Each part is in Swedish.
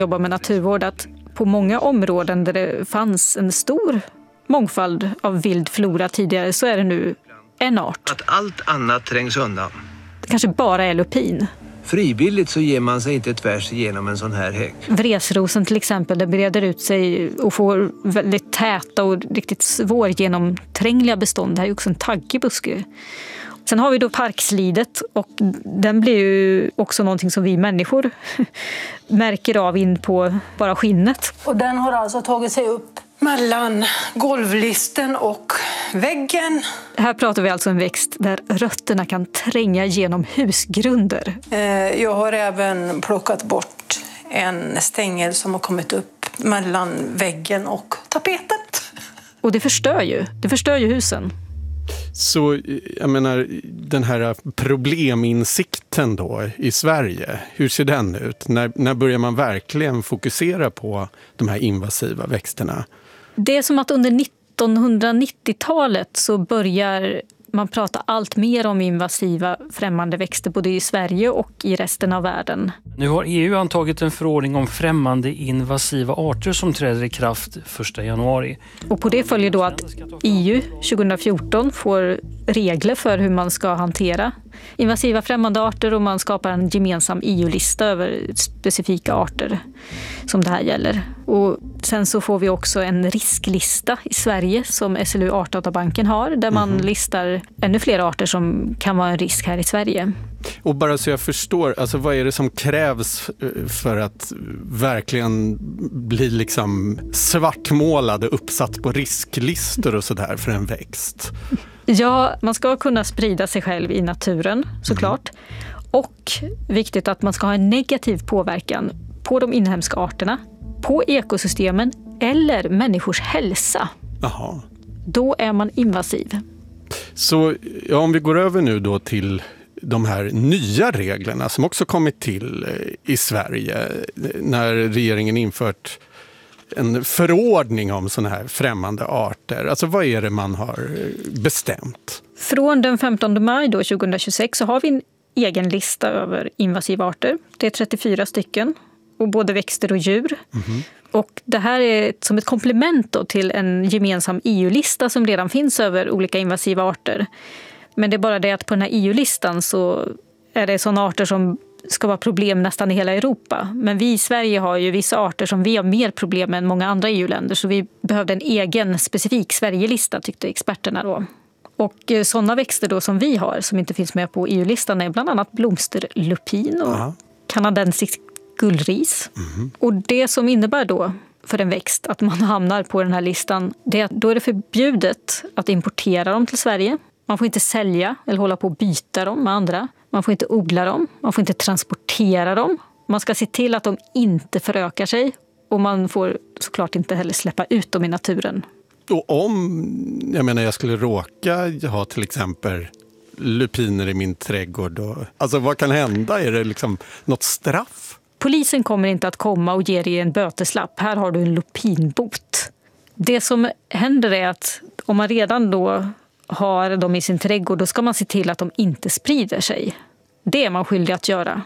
jobbar med naturvård, att på många områden där det fanns en stor mångfald av vild flora tidigare så är det nu en art. Att allt annat trängs undan. Det kanske bara är lupin. Frivilligt så ger man sig inte tvärs igenom en sån här häck. Vresrosen till exempel, det breder ut sig och får väldigt täta och riktigt svårgenomträngliga bestånd. Det här är också en taggig buske. Sen har vi då parkslidet och den blir ju också någonting som vi människor märker av in på bara skinnet. Och den har alltså tagit sig upp mellan golvlisten och väggen. Här pratar vi alltså en växt där rötterna kan tränga genom husgrunder. Jag har även plockat bort en stängel som har kommit upp mellan väggen och tapetet. Och det förstör ju husen. Så jag menar, den här probleminsikten då i Sverige, hur ser den ut? När börjar man verkligen fokusera på de här invasiva växterna? Det är som att under 1990-talet så börjar man prata allt mer om invasiva främmande växter både i Sverige och i resten av världen. Nu har EU antagit en förordning om främmande invasiva arter som träder i kraft 1 januari. Och på det följer då att EU 2014 får regler för hur man ska hantera invasiva främmande arter och man skapar en gemensam EU-lista över specifika arter som det här gäller. Och sen så får vi också en risklista i Sverige som SLU Artdatabanken har där man listar ännu fler arter som kan vara en risk här i Sverige. Och bara så jag förstår, alltså vad är det som krävs för att verkligen bli liksom svartmålad och uppsatt på risklistor och sådär för en växt? Ja, man ska kunna sprida sig själv i naturen såklart. Och viktigt att man ska ha en negativ påverkan på de inhemska arterna, på ekosystemen eller människors hälsa. Jaha. Då är man invasiv. Så ja, om vi går över nu då till de här nya reglerna som också kommit till i Sverige när regeringen infört en förordning om såna här främmande arter. Alltså vad är det man har bestämt? Från den 15 maj då, 2026 så har vi en egen lista över invasiva arter. Det är 34 stycken och både växter och djur. Och det här är som ett komplement då till en gemensam EU-lista som redan finns över olika invasiva arter. Men det är bara det att på den här EU-listan så är det sådana arter som ska vara problem nästan i hela Europa. Men vi i Sverige har ju vissa arter som vi har mer problem än många andra EU-länder. Så vi behövde en egen specifik Sverigelista tyckte experterna då. Och sådana växter då som vi har som inte finns med på EU-listan är bland annat blomsterlupin och kanadensisk gullris. Och det som innebär då för en växt att man hamnar på den här listan, det är att då är det förbjudet att importera dem till Sverige. Man får inte sälja eller hålla på att byta dem med andra. Man får inte odla dem, man får inte transportera dem. Man ska se till att de inte förökar sig och man får såklart inte heller släppa ut dem i naturen. Och om jag skulle råka ha till exempel lupiner i min trädgård, alltså vad kan hända? Är det liksom något straff? Polisen kommer inte att komma och ge dig en böteslapp. Här har du en lupinbot. Det som händer är att om man redan då har dem i sin trädgård, då ska man se till att de inte sprider sig. Det är man skyldig att göra.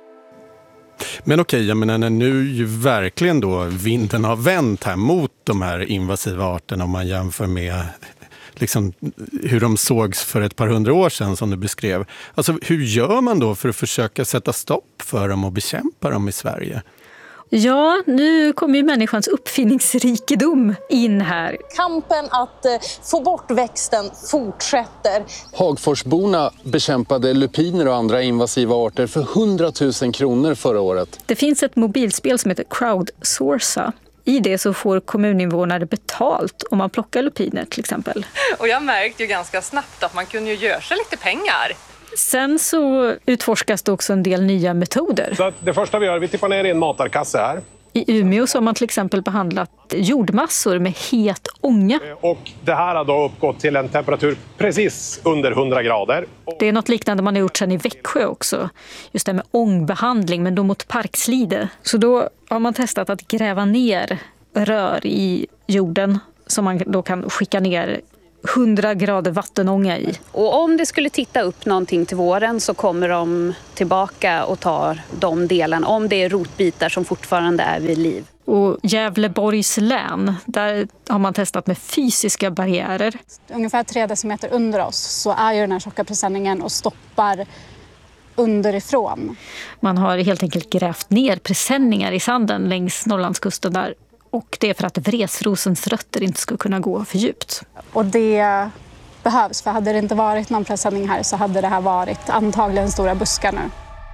Men okej, jag menar när nu ju verkligen då vinden har vänt här mot de här invasiva arterna om man jämför med liksom hur de sågs för ett par hundra år sedan som du beskrev. Alltså hur gör man då för att försöka sätta stopp för dem och bekämpa dem i Sverige? Ja, nu kommer ju människans uppfinningsrikedom in här. Kampen att få bort växten fortsätter. Hagforsborna bekämpade lupiner och andra invasiva arter för 100 000 kronor förra året. Det finns ett mobilspel som heter Crowdsourca. I det så får kommuninvånare betalt om man plockar lupiner till exempel. Och jag märkte ju ganska snabbt att man kunde ju göra sig lite pengar. Sen så utforskas det också en del nya metoder. Så det första vi gör, vi tippar ner i en matarkasse här. I Umeå så har man till exempel behandlat jordmassor med het ånga. Och det här har då uppgått till en temperatur precis under 100 grader. Det är något liknande man har gjort sedan i Växjö också. Just det med ångbehandling, men då mot parkslide. Så då har man testat att gräva ner rör i jorden som man då kan skicka ner 100 grader vattenånga i. Och om det skulle titta upp någonting till våren så kommer de tillbaka och tar de delarna, om det är rotbitar som fortfarande är vid liv. Och Gävleborgs län, där har man testat med fysiska barriärer. Ungefär 3 decimeter under oss så är ju den här tjocka presenningen och stoppar underifrån. Man har helt enkelt grävt ner presenningar i sanden längs Norrlandskusten där. Och det är för att vresrosens rötter inte ska kunna gå för djupt. Och det behövs, för hade det inte varit någon presenning här så hade det här varit antagligen stora buskar nu.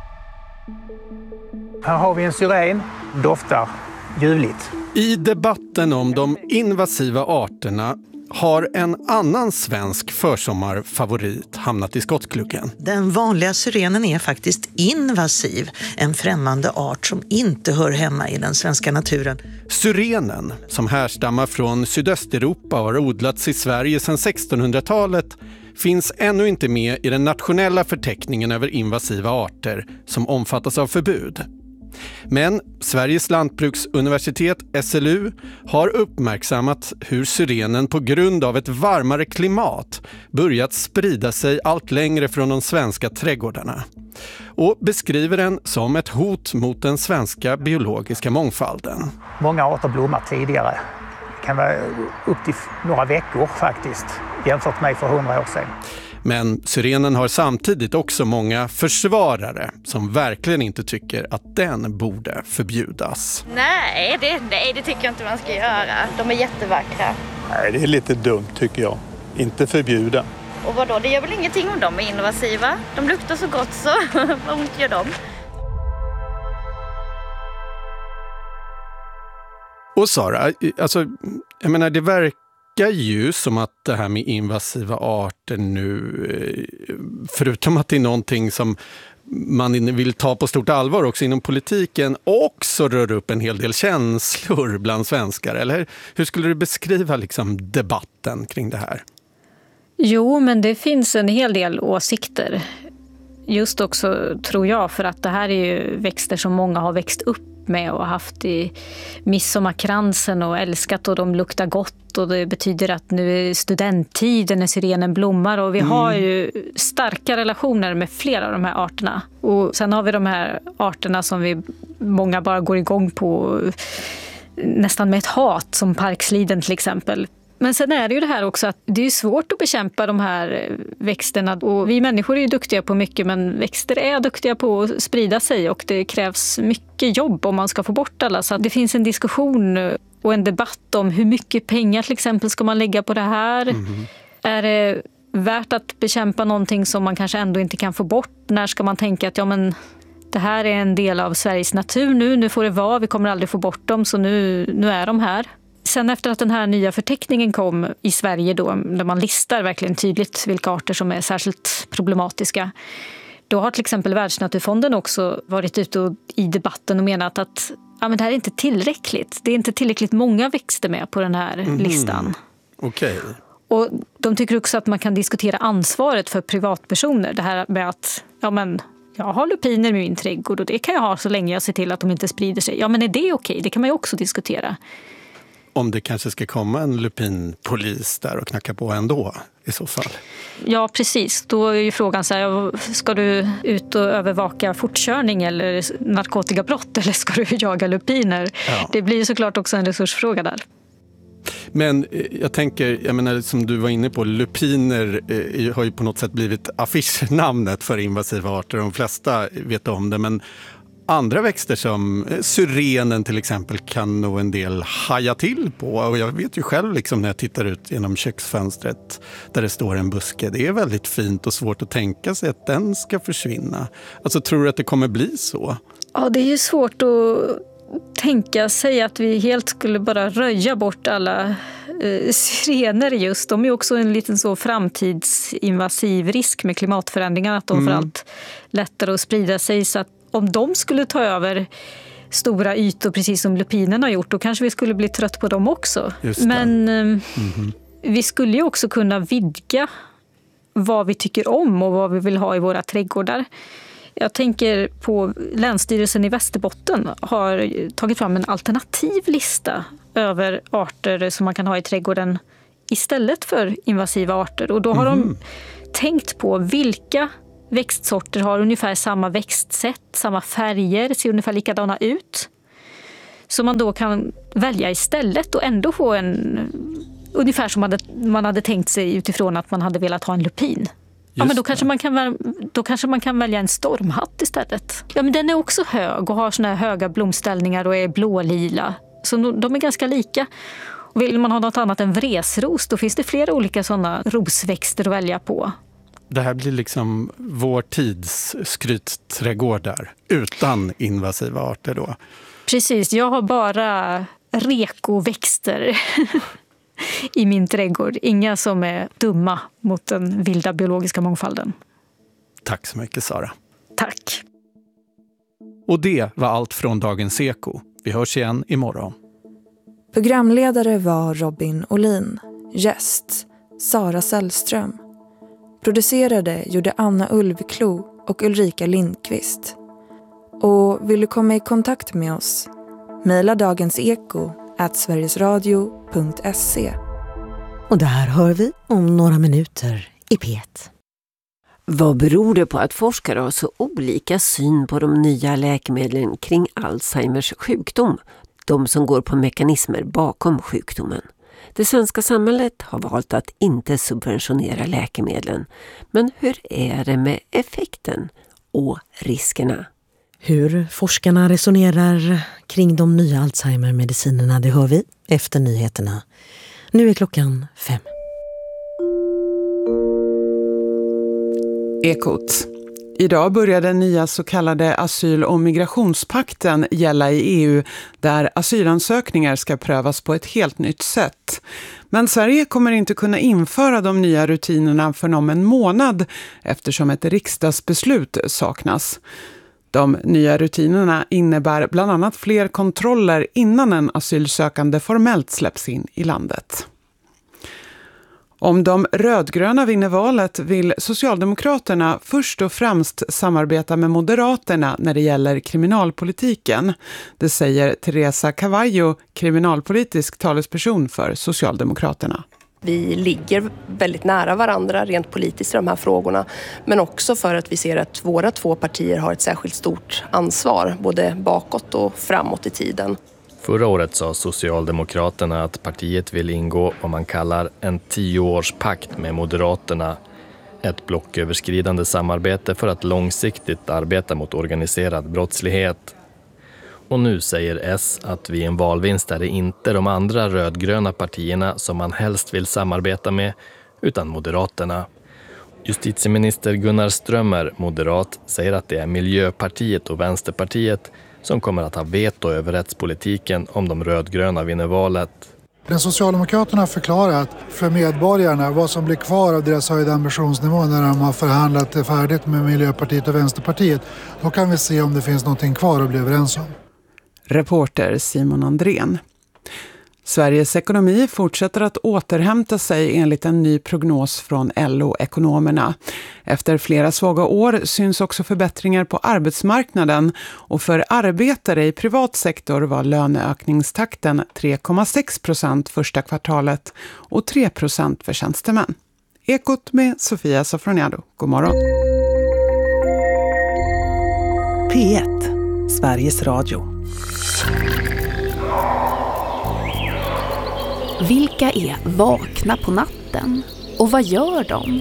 Här har vi en syren, doftar ljuvligt. I debatten om de invasiva arterna har en annan svensk försommarfavorit hamnat i skottgluggen. Den vanliga syrenen är faktiskt invasiv, en främmande art som inte hör hemma i den svenska naturen. Syrenen, som härstammar från Sydösteuropa och har odlats i Sverige sedan 1600-talet, finns ännu inte med i den nationella förteckningen över invasiva arter som omfattas av förbud. Men Sveriges lantbruksuniversitet, SLU, har uppmärksammat hur syrenen på grund av ett varmare klimat börjat sprida sig allt längre från de svenska trädgårdarna och beskriver den som ett hot mot den svenska biologiska mångfalden. Många arter blommar tidigare. Det kan vara upp till några veckor faktiskt, jämfört med för 100 år sedan. Men syrenen har samtidigt också många försvarare som verkligen inte tycker att den borde förbjudas. Nej, det tycker jag inte man ska göra. De är jättevackra. Nej, det är lite dumt tycker jag. Inte förbjuda. Och vadå? Det gör väl ingenting om de är invasiva? De luktar så gott så vad ont gör de? Och Sara, alltså, jag menar det verkar ju som att det här med invasiva arter nu, förutom att det är någonting som man vill ta på stort allvar också inom politiken, också rör upp en hel del känslor bland svenskar. Eller hur skulle du beskriva liksom debatten kring det här? Jo, men det finns en hel del åsikter. Just också, tror jag, för att det här är ju växter som många har växt upp med och haft i midsommarkransen och älskat, och de luktar gott, och det betyder att nu är studenttiden när syrenen blommar, och vi har ju starka relationer med flera av de här arterna. Och sen har vi de här arterna som många bara går igång på nästan med ett hat, som parksliden till exempel. Men sen är det ju det här också att det är svårt att bekämpa de här växterna, och vi människor är ju duktiga på mycket, men växter är duktiga på att sprida sig, och det krävs mycket jobb om man ska få bort alla. Så att det finns en diskussion och en debatt om hur mycket pengar till exempel ska man lägga på det här. Är det värt att bekämpa någonting som man kanske ändå inte kan få bort? När ska man tänka att det här är en del av Sveriges natur nu får det vara, vi kommer aldrig få bort dem, så nu är de här. Sen efter att den här nya förteckningen kom i Sverige då, där man listar verkligen tydligt vilka arter som är särskilt problematiska, då har till exempel Världsnaturfonden också varit ute i debatten och menat att men det här är inte tillräckligt. Det är inte tillräckligt många växter med på den här listan. Okej. Och de tycker också att man kan diskutera ansvaret för privatpersoner. Det här med att jag har lupiner i min trädgård och det kan jag ha så länge jag ser till att de inte sprider sig. Ja, men är det okej? Det kan man ju också diskutera. Om det kanske ska komma en lupinpolis där och knacka på ändå i så fall. Ja, precis. Då är ju frågan så här, ska du ut och övervaka fortkörning eller narkotikabrott, eller ska du jaga lupiner? Ja. Det blir ju såklart också en resursfråga där. Men jag tänker, som du var inne på, lupiner har ju på något sätt blivit affischnamnet för invasiva arter. De flesta vet om det, men andra växter som syrenen till exempel kan nog en del haja till på. Och jag vet ju själv när jag tittar ut genom köksfönstret där det står en buske. Det är väldigt fint och svårt att tänka sig att den ska försvinna. Alltså, tror du att det kommer bli så? Ja, det är ju svårt att tänka sig att vi helt skulle bara röja bort alla syrener just. De är också en liten så framtidsinvasiv risk med klimatförändringar, att de får allt lättare att sprida sig, så att om de skulle ta över stora ytor precis som lupinerna har gjort, då kanske vi skulle bli trött på dem också. Men vi skulle ju också kunna vidga vad vi tycker om och vad vi vill ha i våra trädgårdar. Jag tänker på Länsstyrelsen i Västerbotten har tagit fram en alternativ lista över arter som man kan ha i trädgården istället för invasiva arter. Och då har de tänkt på vilka växtsorter har ungefär samma växtsätt, samma färger, ser ungefär likadana ut. Så man då kan välja istället och ändå få en ungefär som man hade tänkt sig utifrån att man hade velat ha en lupin. Ja, men då kanske man kan välja en stormhatt istället. Ja, men den är också hög och har såna här höga blomställningar och är blålila. Så de är ganska lika. Och vill man ha något annat än vresros, då finns det flera olika sådana rosväxter att välja på. Det här blir liksom vår tids skrytträdgård där, utan invasiva arter då. Precis, jag har bara rekoväxter i min trädgård. Inga som är dumma mot den vilda biologiska mångfalden. Tack så mycket, Sara. Tack. Och det var allt från Dagens Eko. Vi hörs igen imorgon. Programledare var Robin Olin. Gäst Sara Sällström. Producerade gjorde Anna Ulvklo och Ulrika Lindqvist. Och vill du komma i kontakt med oss? Maila dagenseko@sverigesradio.se. Och det här hör vi om några minuter i P1. Vad beror det på att forskare har så olika syn på de nya läkemedlen kring Alzheimers sjukdom? De som går på mekanismer bakom sjukdomen. Det svenska samhället har valt att inte subventionera läkemedlen. Men hur är det med effekten och riskerna? Hur forskarna resonerar kring de nya Alzheimer-medicinerna, det hör vi efter nyheterna. Nu är klockan 5. Ekot. Idag börjar den nya så kallade asyl- och migrationspakten gälla i EU, där asylansökningar ska prövas på ett helt nytt sätt. Men Sverige kommer inte kunna införa de nya rutinerna för om en månad eftersom ett riksdagsbeslut saknas. De nya rutinerna innebär bland annat fler kontroller innan en asylsökande formellt släpps in i landet. Om de rödgröna vinner valet vill Socialdemokraterna först och främst samarbeta med Moderaterna när det gäller kriminalpolitiken. Det säger Teresa Cavallo, kriminalpolitisk talesperson för Socialdemokraterna. Vi ligger väldigt nära varandra rent politiskt i de här frågorna, men också för att vi ser att våra två partier har ett särskilt stort ansvar, både bakåt och framåt i tiden. Förra året sa Socialdemokraterna att partiet vill ingå vad man kallar en 10-årspakt med Moderaterna. Ett blocköverskridande samarbete för att långsiktigt arbeta mot organiserad brottslighet. Och nu säger S att vid en valvinst är det inte de andra rödgröna partierna som man helst vill samarbeta med, utan Moderaterna. Justitieminister Gunnar Strömmer, moderat, säger att det är Miljöpartiet och Vänsterpartiet som kommer att ha veto över rättspolitiken om de rödgröna vinner valet. Den Socialdemokraterna har förklarat för medborgarna vad som blir kvar av deras höjda ambitionsnivå när de har förhandlat det färdigt med Miljöpartiet och Vänsterpartiet. Då kan vi se om det finns någonting kvar att bli överens om. Reporter Simon Andrén. Sveriges ekonomi fortsätter att återhämta sig enligt en ny prognos från LO-ekonomerna. Efter flera svaga år syns också förbättringar på arbetsmarknaden och för arbetare i privat sektor var löneökningstakten 3,6% första kvartalet och 3% för tjänstemän. Ekot med Sofia Sofroniado. God morgon. P1, Sveriges Radio. Vilka är vakna på natten? Och vad gör de?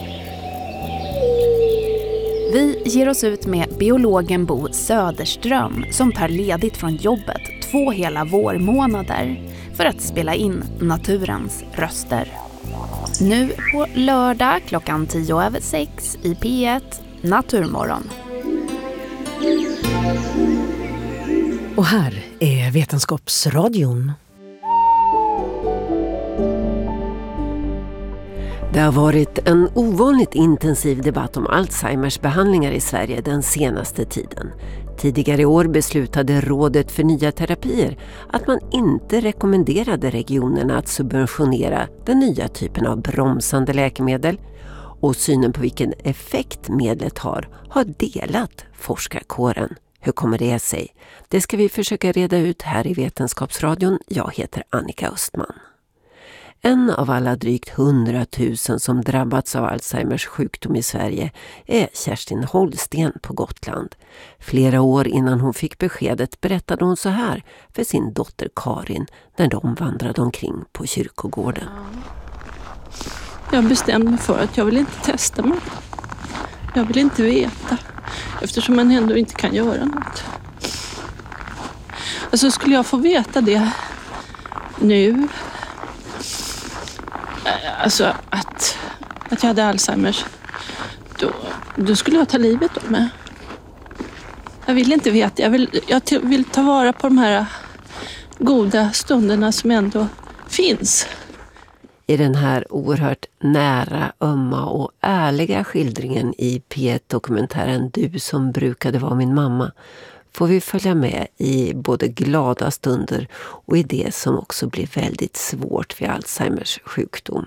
Vi ger oss ut med biologen Bo Söderström som tar ledigt från jobbet 2 hela vårmånader för att spela in naturens röster. Nu på lördag klockan 6:10 i P1 Naturmorgon. Och här är Vetenskapsradion. Det har varit en ovanligt intensiv debatt om Alzheimers behandlingar i Sverige den senaste tiden. Tidigare i år beslutade Rådet för nya terapier att man inte rekommenderade regionerna att subventionera den nya typen av bromsande läkemedel. Och synen på vilken effekt medlet har delat forskarkåren. Hur kommer det sig? Det ska vi försöka reda ut här i Vetenskapsradion. Jag heter Annika Östman. En av alla drygt 100 000 som drabbats av Alzheimers sjukdom i Sverige är Kerstin Holsten på Gotland. Flera år innan hon fick beskedet berättade hon så här för sin dotter Karin när de vandrade omkring på kyrkogården. Jag bestämde mig för att jag vill inte testa mig. Jag vill inte veta, eftersom man ändå inte kan göra något. Alltså skulle jag få veta det nu, alltså att jag hade Alzheimers, då skulle jag ta livet av mig. Jag vill inte veta, jag vill ta vara på de här goda stunderna som ändå finns. I den här oerhört nära, ömma och ärliga skildringen i P1-dokumentären Du som brukade vara min mamma får vi följa med i både glada stunder och i det som också blir väldigt svårt vid Alzheimers sjukdom.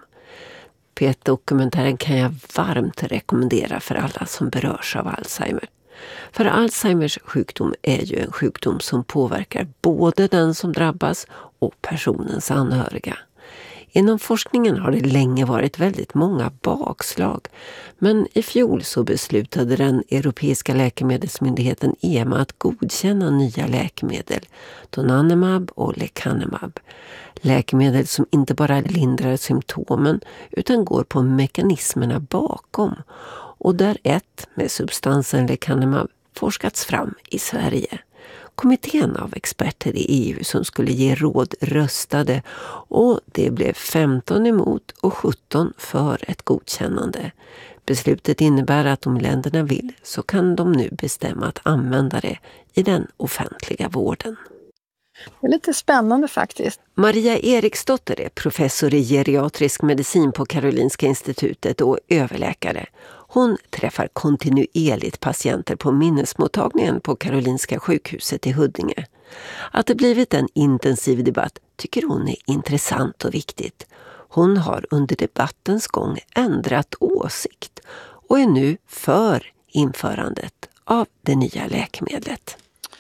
P1-dokumentären kan jag varmt rekommendera för alla som berörs av Alzheimer. För Alzheimers sjukdom är ju en sjukdom som påverkar både den som drabbas och personens anhöriga. Inom forskningen har det länge varit väldigt många bakslag, men i fjol så beslutade den europeiska läkemedelsmyndigheten EMA att godkänna nya läkemedel, donanemab och lecanemab. Läkemedel som inte bara lindrar symptomen utan går på mekanismerna bakom, och där ett med substansen lecanemab forskats fram i Sverige. Kommittén av experter i EU som skulle ge råd röstade och det blev 15 emot och 17 för ett godkännande. Beslutet innebär att om länderna vill så kan de nu bestämma att använda det i den offentliga vården. Det är lite spännande faktiskt. Maria Eriksdotter är professor i geriatrisk medicin på Karolinska institutet och överläkare. Hon träffar kontinuerligt patienter på minnesmottagningen på Karolinska sjukhuset i Huddinge. Att det blivit en intensiv debatt tycker hon är intressant och viktigt. Hon har under debattens gång ändrat åsikt och är nu för införandet av det nya läkemedlet.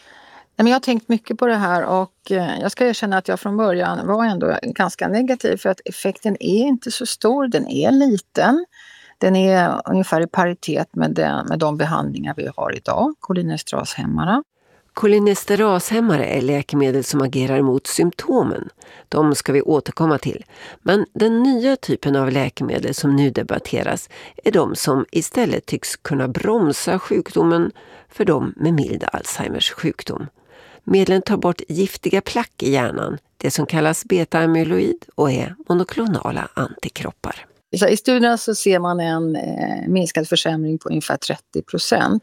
Jag har tänkt mycket på det här och jag ska erkänna att jag från början var ändå ganska negativ för att effekten är inte så stor, den är liten. Den är ungefär i paritet med de behandlingar vi har idag, kolinesterashämmarna. Kolinesterashämmare är läkemedel som agerar mot symptomen. De ska vi återkomma till. Men den nya typen av läkemedel som nu debatteras är de som istället tycks kunna bromsa sjukdomen för de med mild Alzheimers sjukdom. Medlen tar bort giftiga plack i hjärnan, det som kallas beta-amyloid, och är monoklonala antikroppar. I studierna så ser man en minskad försämring på ungefär 30%.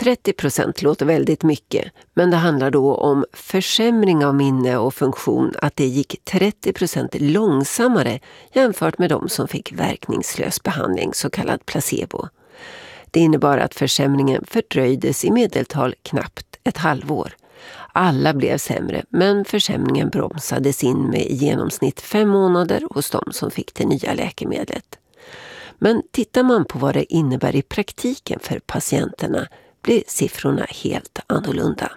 30% låter väldigt mycket, men det handlar då om försämring av minne och funktion, att det gick 30% långsammare jämfört med de som fick verkningslös behandling, så kallad placebo. Det innebar att försämringen fördröjdes i medeltal knappt ett halvår. Alla blev sämre, men försämringen bromsades in med i genomsnitt 5 månader hos de som fick det nya läkemedlet. Men tittar man på vad det innebär i praktiken för patienterna blir siffrorna helt annorlunda.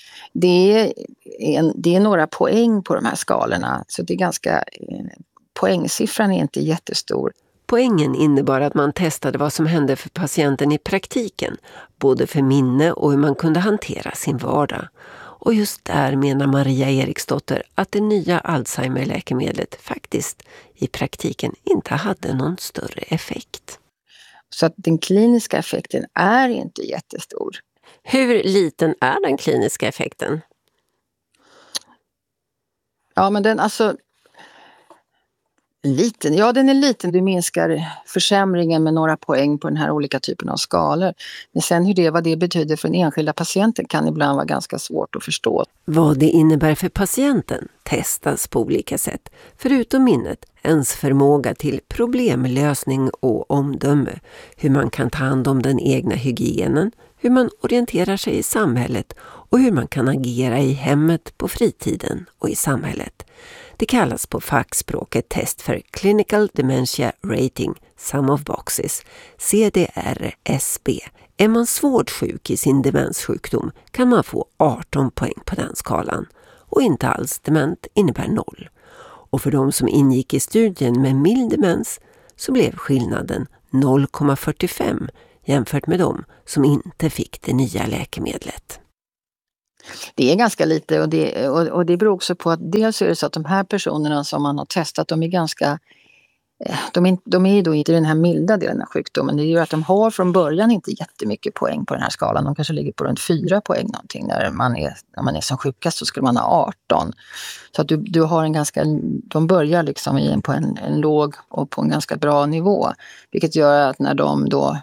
Det är några poäng på de här skalorna, så det är ganska, poängsiffran är inte jättestor. Poängen innebar att man testade vad som hände för patienten i praktiken, både för minne och hur man kunde hantera sin vardag. Och just där menar Maria Eriksdotter att det nya Alzheimer-läkemedlet faktiskt i praktiken inte hade någon större effekt. Så att den kliniska effekten är inte jättestor. Hur liten är den kliniska effekten? Ja, men den liten. Ja, den är liten. Du minskar försämringen med några poäng på den här olika typen av skalor. Men sen vad det betyder för den enskilda patienten kan ibland vara ganska svårt att förstå. Vad det innebär för patienten testas på olika sätt. Förutom minnet, ens förmåga till problemlösning och omdöme. Hur man kan ta hand om den egna hygienen. Hur man orienterar sig i samhället. Och hur man kan agera i hemmet, på fritiden och i samhället. Det kallas på fackspråket test för Clinical Dementia Rating, Sum of Boxes, CDR-SB. Är man svårt sjuk i sin demenssjukdom kan man få 18 poäng på den skalan. Och inte alls dement innebär 0. Och för de som ingick i studien med mild demens så blev skillnaden 0,45 jämfört med de som inte fick det nya läkemedlet. Det är ganska lite och det beror också på att dels är det så att de här personerna som man har testat, de är ganska, de är då inte i den här milda delen av sjukdomen. Det är ju att de har från början inte jättemycket poäng på den här skalan. De kanske ligger på runt 4 poäng någonting. När man är som sjukast så skulle man ha 18. Så att du har en ganska, de börjar liksom på en låg och på en ganska bra nivå. Vilket gör att när de då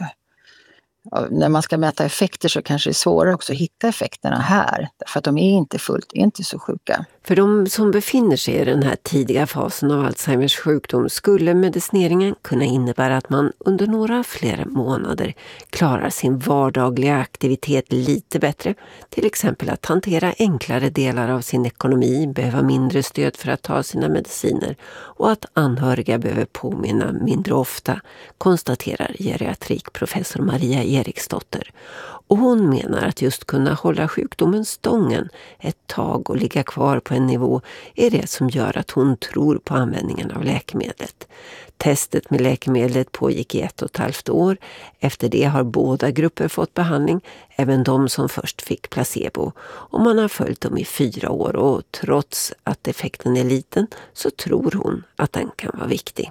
när man ska mäta effekter så kanske det är svårare också att hitta effekterna här. För att de är inte så sjuka. För de som befinner sig i den här tidiga fasen av Alzheimers sjukdom skulle medicineringen kunna innebära att man under några flera månader klarar sin vardagliga aktivitet lite bättre. Till exempel att hantera enklare delar av sin ekonomi, behöva mindre stöd för att ta sina mediciner och att anhöriga behöver påminna mindre ofta, konstaterar geriatrikprofessor Maria Eriksdotter. Och hon menar att just kunna hålla sjukdomen stången ett tag och ligga kvar på en nivå är det som gör att hon tror på användningen av läkemedlet. Testet med läkemedlet pågick i 1,5 år. Efter det har båda grupper fått behandling, även de som först fick placebo. Och man har följt dem i 4 år och trots att effekten är liten så tror hon att den kan vara viktig.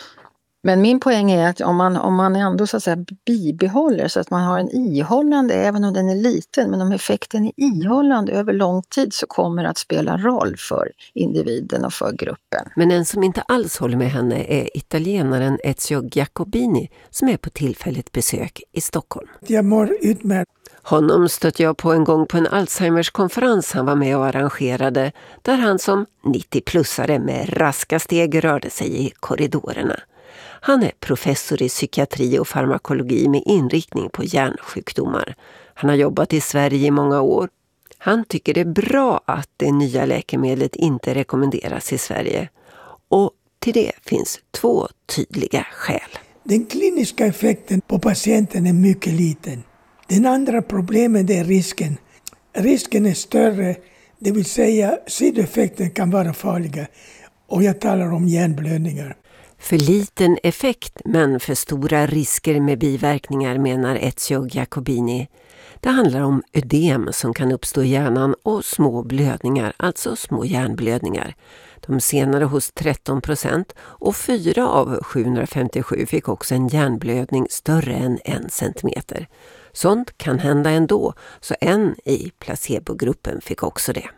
Men min poäng är att om man ändå så att säga bibehåller så att man har en ihållande, även om den är liten, men om effekten är ihållande över lång tid så kommer det att spela roll för individen och för gruppen. Men en som inte alls håller med henne är italienaren Ezio Giacobini som är på tillfälligt besök i Stockholm. Jag mår utmärkt. Honom stötte jag på en gång på en Alzheimers konferens han var med och arrangerade där han som 90-plussare med raska steg rörde sig i korridorerna. Han är professor i psykiatri och farmakologi med inriktning på hjärnsjukdomar. Han har jobbat i Sverige i många år. Han tycker det är bra att det nya läkemedlet inte rekommenderas i Sverige. Och till det finns 2 tydliga skäl. Den kliniska effekten på patienten är mycket liten. Den andra problemet är risken. Risken är större, det vill säga sidoeffekten kan vara farliga. Och jag talar om hjärnblödningar. För liten effekt men för stora risker med biverkningar menar Ezio Giacobini. Det handlar om ödem som kan uppstå i hjärnan och små blödningar, alltså små hjärnblödningar. De senare hos 13% och 4 av 757 fick också en hjärnblödning större än 1 centimeter. Sånt kan hända ändå, så en i placebogruppen fick också det.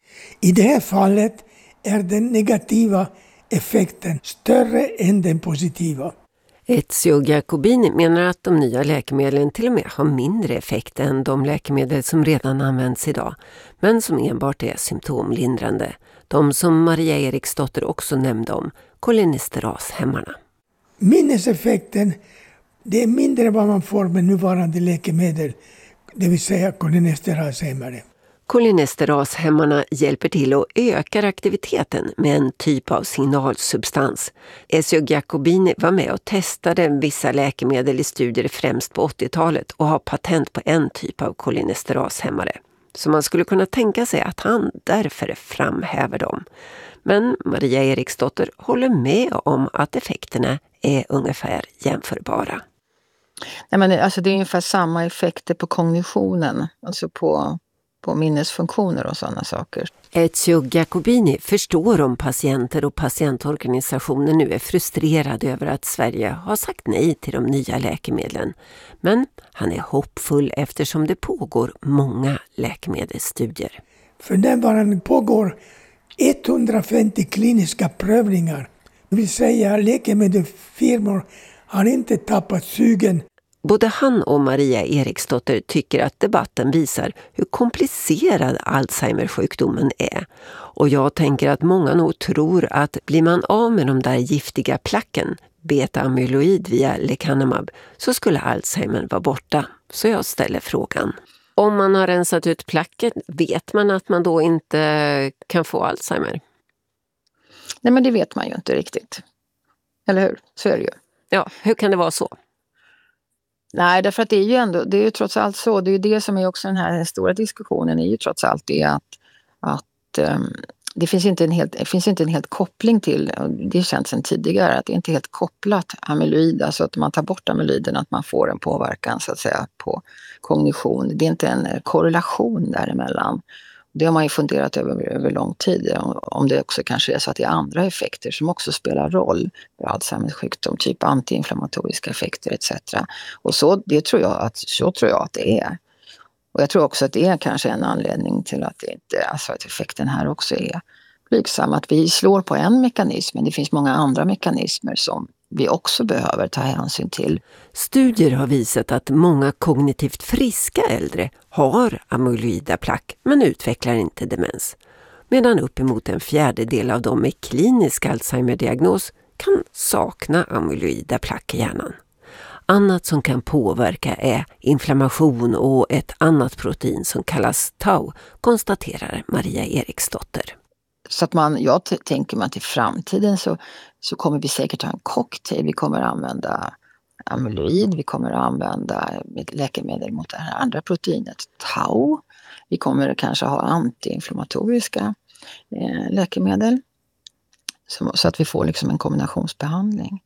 I det här fallet är den negativa effekten större än den positiva. Ezio Giacobini menar att de nya läkemedlen till och med har mindre effekt än de läkemedel som redan används idag, men som enbart är symptomlindrande. De som Maria Eriksdotter också nämnde om, kolinesterashämmarna. Minneseffekten, det är mindre vad man får med nuvarande läkemedel, det vill säga kolinesterashämmare. Kolinesterashämmarna hjälper till och ökar aktiviteten med en typ av signalsubstans. Ezio Giacobini var med och testade vissa läkemedel i studier främst på 80-talet och har patent på en typ av kolinesterashämmare. Så man skulle kunna tänka sig att han därför framhäver dem. Men Maria Eriksdotter håller med om att effekterna är ungefär jämförbara. Nej, men alltså det är ungefär samma effekter på kognitionen, alltså på minnesfunktioner och sådana saker. Ezio Giacobini förstår om patienter och patientorganisationer nu är frustrerade över att Sverige har sagt nej till de nya läkemedlen. Men han är hoppfull eftersom det pågår många läkemedelsstudier. För närvarande pågår 150 kliniska prövningar. Det vill säga läkemedelsfirmor har inte tappat sugen. Både han och Maria Eriksdotter tycker att debatten visar hur komplicerad Alzheimer-sjukdomen är. Och jag tänker att många nog tror att blir man av med de där giftiga placken, beta-amyloid via lecanemab, så skulle Alzheimer vara borta. Så jag ställer frågan. Om man har rensat ut placken, vet man att man då inte kan få Alzheimer? Nej, men det vet man ju inte riktigt. Eller hur? Så är det ju. Ja, hur kan det vara så? Nej, därför att det är ju trots allt så. Det är ju det som är också den här stora diskussionen är ju trots allt det att det finns inte en helt koppling till, det känns sedan tidigare, att det är inte helt kopplat amyloid, alltså att man tar bort amyloiden, att man får en påverkan så att säga på kognition. Det är inte en korrelation däremellan. Det har man ju funderat över lång tid, om det också kanske är så att det är andra effekter som också spelar roll i Alzheimers sjukdom, typ antiinflammatoriska effekter etc. Och så tror jag att det är. Och jag tror också att det är kanske en anledning till att det inte, alltså att effekten här också är blygsam. Att vi slår på en mekanism, men det finns många andra mekanismer som vi också behöver ta hänsyn till. Studier har visat att många kognitivt friska äldre har amyloida plack men utvecklar inte demens. Medan uppemot en fjärdedel av dem med klinisk Alzheimer-diagnos kan sakna amyloida plack i hjärnan. Annat som kan påverka är inflammation och ett annat protein som kallas tau, konstaterar Maria Eriksdotter. Så att jag tänker mig att i framtiden så kommer vi säkert ha en cocktail. Vi kommer att använda amyloid, vi kommer att använda läkemedel mot det här andra proteinet tau. Vi kommer kanske ha antiinflammatoriska läkemedel så att vi får liksom en kombinationsbehandling.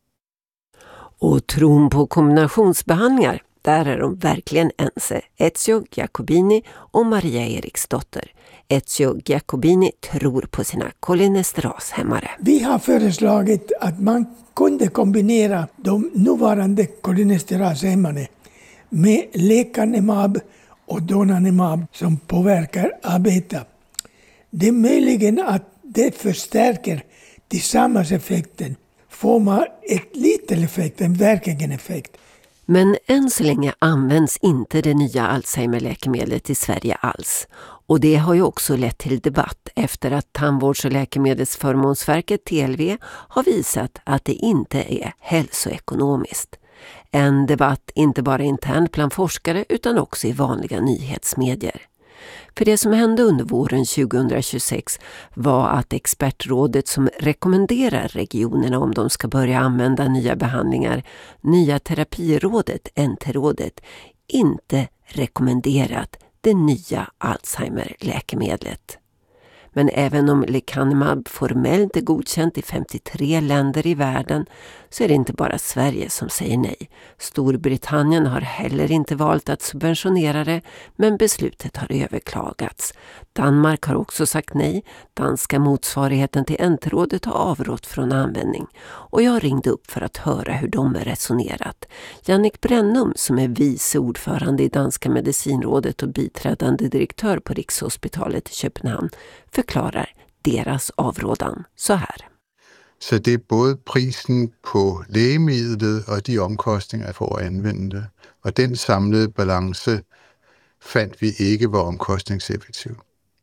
Och tron på kombinationsbehandlingar, där är de verkligen ense. Ezio Giacobini och Maria Eriksdotter. Ezio Giacobini tror på sina kolenesterashämmare. Vi har föreslagit att man kunde kombinera de nuvarande kolenesterashämmarna med lecanemab och donanemab som påverkar A-beta. Det är möjligen att det förstärker tillsammans effekten. Får man ett liten effekt, en verkligen effekt. Men än så länge används inte det nya Alzheimer-läkemedlet i Sverige alls. Och det har ju också lett till debatt efter att Tandvårds- och läkemedelsförmånsverket TLV har visat att det inte är hälsoekonomiskt. En debatt inte bara internt bland forskare utan också i vanliga nyhetsmedier. För det som hände under våren 2026 var att expertrådet som rekommenderar regionerna om de ska börja använda nya behandlingar, nya terapirådet, NT-rådet, inte rekommenderat det nya Alzheimer-läkemedlet. Men även om lecanemab formellt är godkänt i 53 länder i världen så är det inte bara Sverige som säger nej. Storbritannien har heller inte valt att subventionera det, men beslutet har överklagats. Danmark har också sagt nej. Danska motsvarigheten till NT-rådet har avrått från användning. Och jag ringde upp för att höra hur de har resonerat. Jannik Brennum, som är vice ordförande i Danska medicinrådet och biträdande direktör på Rikshospitalet i Köpenhamn, förklarar deras avrådan så här. Så det är både prisen på läkemedlet och de omkostningar för att använda det. Och den samlade balansen fann vi inte var omkostningseffektiv.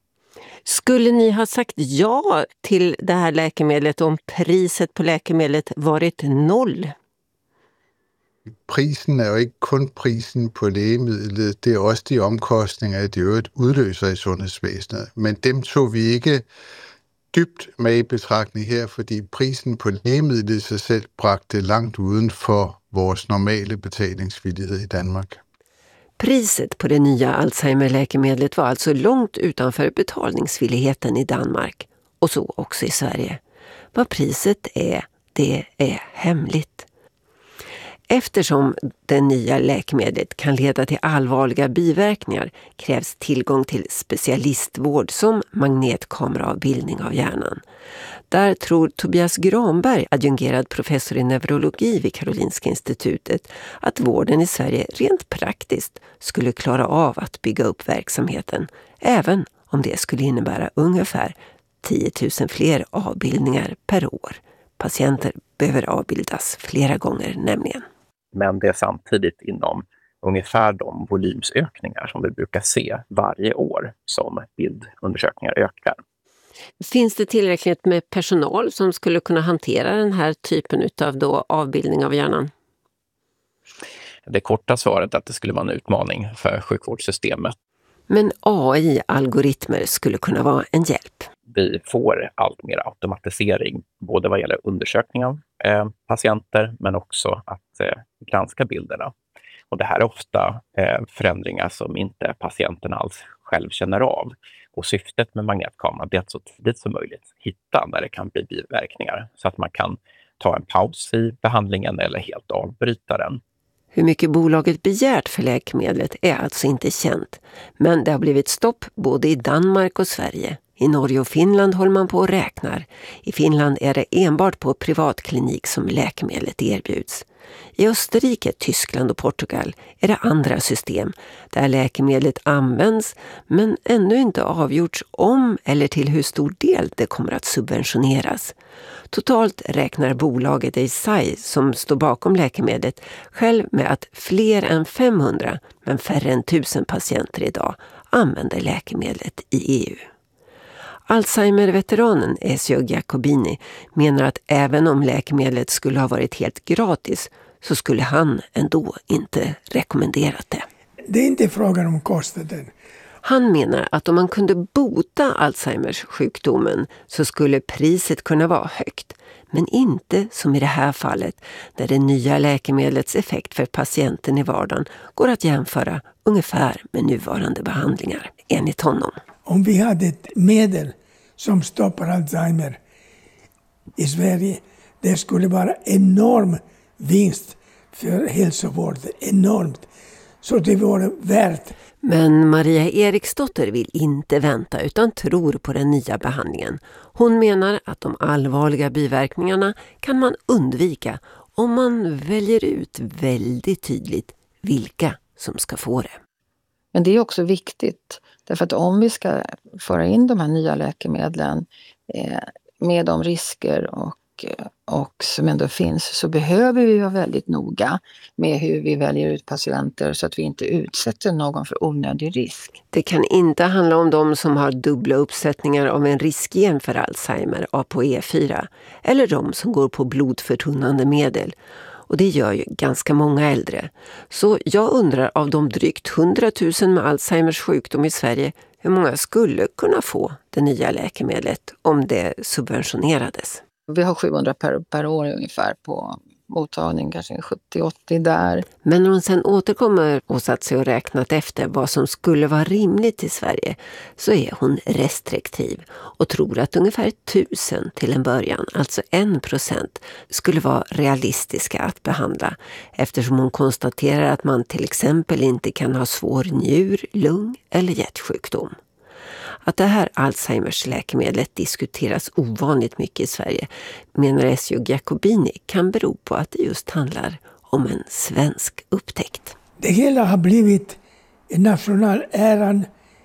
Skulle ni ha sagt ja till det här läkemedlet om priset på läkemedlet varit 0? Prisen är ju inte kun prisen på läkemedlet, det är också de omkostningar det övrigt udlöser i sundhedsvæsenet. Men dem tog vi inte dybt med i betragtning här, fordi prisen på läkemedlet i sig selv bragte langt uden for vores normale betalingsvillighed i Danmark. Priset på det nya Alzheimer-läkemedlet var alltså långt utanför betalningsvilligheten i Danmark och så också i Sverige. Vad priset är, det är hemligt. Eftersom det nya läkemedlet kan leda till allvarliga biverkningar krävs tillgång till specialistvård som magnetkameraavbildning av hjärnan. Där tror Tobias Granberg, adjungerad professor i neurologi vid Karolinska institutet, att vården i Sverige rent praktiskt skulle klara av att bygga upp verksamheten, även om det skulle innebära ungefär 10 000 fler avbildningar per år. Patienter behöver avbildas flera gånger nämligen. Men det är samtidigt inom ungefär de volymsökningar som vi brukar se varje år som bildundersökningar ökar. Finns det tillräckligt med personal som skulle kunna hantera den här typen av avbildning av hjärnan? Det korta svaret är att det skulle vara en utmaning för sjukvårdssystemet. Men AI-algoritmer skulle kunna vara en hjälp. Vi får allt mer automatisering, både vad gäller undersökning av patienter men också att granska bilderna. Och det här är ofta förändringar som inte patienten alls själv känner av. Och syftet med magnetkameran är att så tidigt som möjligt hitta när det kan bli biverkningar så att man kan ta en paus i behandlingen eller helt avbryta den. Hur mycket bolaget begärt för läkemedlet är alltså inte känt, men det har blivit stopp både i Danmark och Sverige. I Norge och Finland håller man på och räknar. I Finland är det enbart på privatklinik som läkemedlet erbjuds. I Österrike, Tyskland och Portugal är det andra system där läkemedlet används men ännu inte avgjorts om eller till hur stor del det kommer att subventioneras. Totalt räknar bolaget Eisai som står bakom läkemedlet själv med att fler än 500 men färre än 1000 patienter idag använder läkemedlet i EU. Alzheimer-veteranen Ezio Giacobini menar att även om läkemedlet skulle ha varit helt gratis så skulle han ändå inte rekommenderat det. Det är inte frågan om kostnaden. Han menar att om man kunde bota Alzheimers sjukdomen så skulle priset kunna vara högt. Men inte som i det här fallet där det nya läkemedlets effekt för patienten i vardagen går att jämföra ungefär med nuvarande behandlingar, enligt honom. Om vi hade ett medel som stoppar Alzheimer i Sverige, det skulle vara enorm vinst för hälsovården, enormt. Så det vore värt. Men Maria Eriksdotter vill inte vänta utan tror på den nya behandlingen. Hon menar att de allvarliga biverkningarna kan man undvika om man väljer ut väldigt tydligt vilka som ska få det. Men det är också viktigt, därför att om vi ska föra in de här nya läkemedlen med de risker och som ändå finns, så behöver vi vara väldigt noga med hur vi väljer ut patienter så att vi inte utsätter någon för onödig risk. Det kan inte handla om de som har dubbla uppsättningar av en riskgen för Alzheimer, ApoE4, eller de som går på blodförtunnande medel. Och det gör ju ganska många äldre. Så jag undrar av de drygt 100 000 med Alzheimers sjukdom i Sverige, hur många skulle kunna få det nya läkemedlet om det subventionerades? Vi har 700 per år ungefär på mottagning, kanske 70-80 där. Men när hon sen återkommer och satt sig och räknat efter vad som skulle vara rimligt i Sverige så är hon restriktiv och tror att ungefär 1000 till en början, alltså 1%, skulle vara realistiska att behandla eftersom hon konstaterar att man till exempel inte kan ha svår njur-, lung- eller hjärtsjukdom. Att det här Alzheimers läkemedlet diskuteras ovanligt mycket i Sverige, menar Ezio Giacobini, kan bero på att det just handlar om en svensk upptäckt. Det hela har blivit en nationell äran.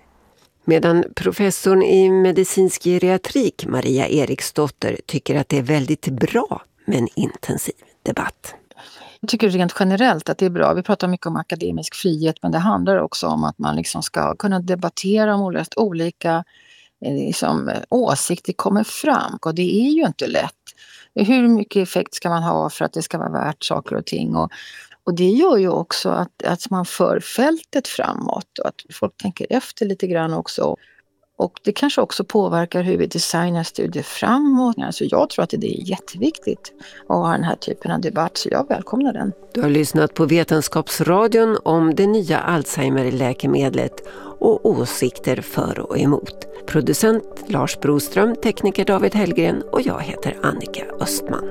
Medan professorn i medicinsk geriatrik Maria Eriksdotter tycker att det är väldigt bra med en intensiv debatt. Jag tycker rent generellt att det är bra. Vi pratar mycket om akademisk frihet, men det handlar också om att man liksom ska kunna debattera om olika åsikter kommer fram. Och det är ju inte lätt. Hur mycket effekt ska man ha för att det ska vara värt saker och ting? Och det gör ju också att man för fältet framåt och att folk tänker efter lite grann också. Och det kanske också påverkar hur vi designar studier framåt. Alltså jag tror att det är jätteviktigt att ha den här typen av debatt, så jag välkomnar den. Du har lyssnat på Vetenskapsradion om det nya Alzheimer-läkemedlet och åsikter för och emot. Producent Lars Broström, tekniker David Hellgren och jag heter Annika Östman.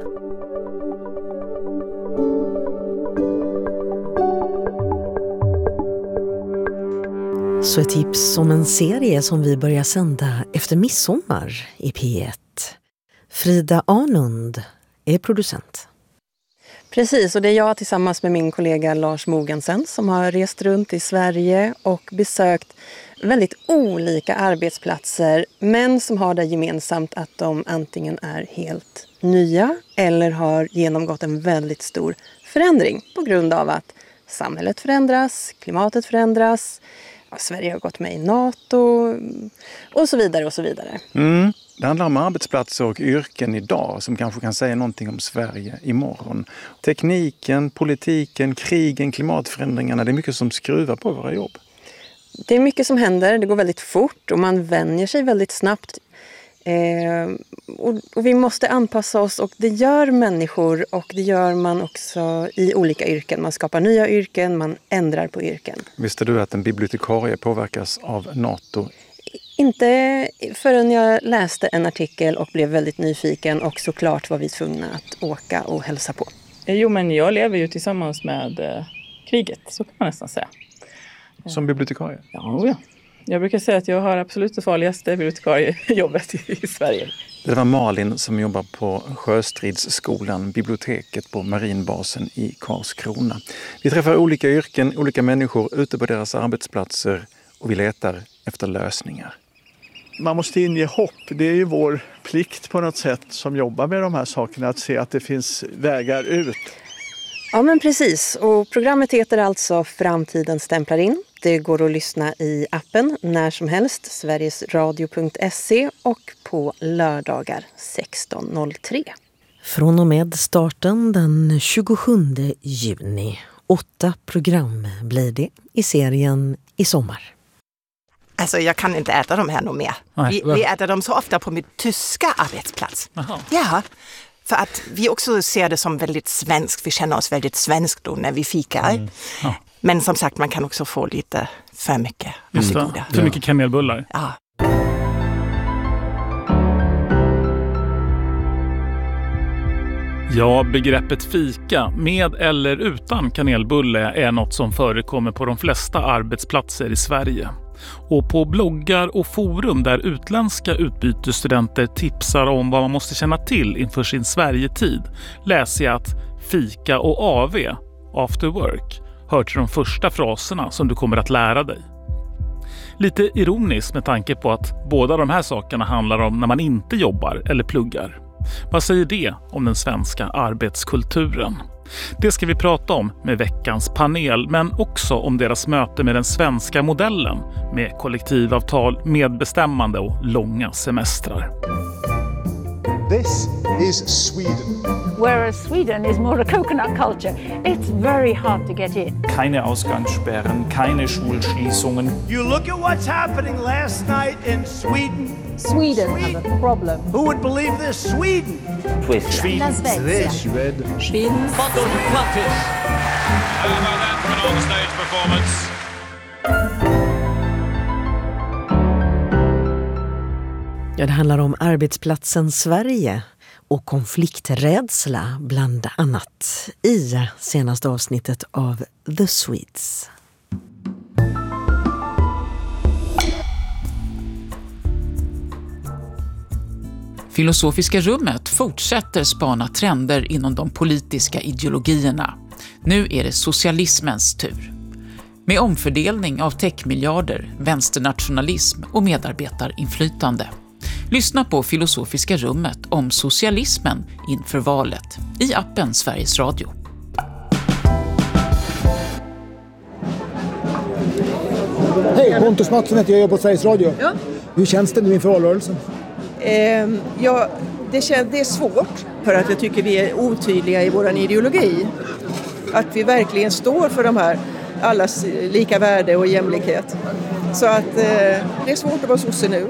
Så ett tips om en serie som vi börjar sända efter midsommar i P1. Frida Arnund är producent. Precis, och det är jag tillsammans med min kollega Lars Mogensen som har rest runt i Sverige och besökt väldigt olika arbetsplatser, men som har det gemensamt att de antingen är helt nya eller har genomgått en väldigt stor förändring på grund av att samhället förändras, klimatet förändras, Sverige har gått med i NATO och så vidare och så vidare. Det handlar om arbetsplatser och yrken idag som kanske kan säga någonting om Sverige imorgon. Tekniken, politiken, krigen, klimatförändringarna, det är mycket som skruvar på våra jobb. Det är mycket som händer, det går väldigt fort och man vänjer sig väldigt snabbt. Och vi måste anpassa oss, och det gör människor, och det gör man också i olika yrken. Man skapar nya yrken, man ändrar på yrken. Visste du att en bibliotekarie påverkas av NATO? Inte förrän jag läste en artikel och blev väldigt nyfiken, och såklart var vi tvungna att åka och hälsa på. Jo, men jag lever ju tillsammans med kriget, så kan man nästan säga. Som bibliotekarie? Ja. Jag brukar säga att jag har absolut det farligaste bibliotekariejobbet i Sverige. Det var Malin som jobbar på Sjöstridsskolan, biblioteket på marinbasen i Karlskrona. Vi träffar olika yrken, olika människor ute på deras arbetsplatser och vi letar efter lösningar. Man måste inge hopp. Det är ju vår plikt på något sätt som jobbar med de här sakerna, att se att det finns vägar ut. Ja, men precis. Och programmet heter alltså Framtiden stämplar in. Det går att lyssna i appen när som helst, sverigesradio.se, och på lördagar 16.03. Från och med starten den 27 juni. 8 program blir det i serien i sommar. Alltså jag kan inte äta de här nog mer. Vi äter dem så ofta på min tyska arbetsplats. Aha. Ja, för att vi också ser det som väldigt svenskt. Vi känner oss väldigt svenskt då när vi fikar. Ja. Men som sagt, man kan också få lite för mycket. Just det, för mycket kanelbullar. Ja. Ja, begreppet fika med eller utan kanelbulle är något som förekommer på de flesta arbetsplatser i Sverige. Och på bloggar och forum där utländska utbytesstudenter tipsar om vad man måste känna till inför sin Sverigetid läser jag att fika och AV, after work, hör till de första fraserna som du kommer att lära dig. Lite ironiskt med tanke på att båda de här sakerna handlar om när man inte jobbar eller pluggar. Vad säger det om den svenska arbetskulturen? Det ska vi prata om med veckans panel, men också om deras möte med den svenska modellen med kollektivavtal, medbestämmande och långa semestrar. This is Sweden. Whereas Sweden is more a coconut culture. It's very hard to get in. Keine Ausgangssperren, keine Schulschließungen. You look at what's happening last night in Sweden. Sweden has a problem. Who would believe this? Sweden. Sweden. La Svezia. Sweden. Bottom Plattis. How about that for an on-stage performance? Ja, det handlar om arbetsplatsen Sverige och konflikträdsla bland annat i senaste avsnittet av The Swedes. Filosofiska rummet fortsätter spana trender inom de politiska ideologierna. Nu är det socialismens tur. Med omfördelning av techmiljarder, vänsternationalism och medarbetarinflytande. Lyssna på Filosofiska rummet om socialismen inför valet i appen Sveriges Radio. Hej, Pontus Mattsson heter jag, jobbar på Sveriges Radio. Ja. Hur känns det nu inför valrörelsen? Ja, det är svårt för att jag tycker vi är otydliga i vår ideologi. Att vi verkligen står för de här allas lika värde och jämlikhet. Så att det är svårt att vara sosse nu.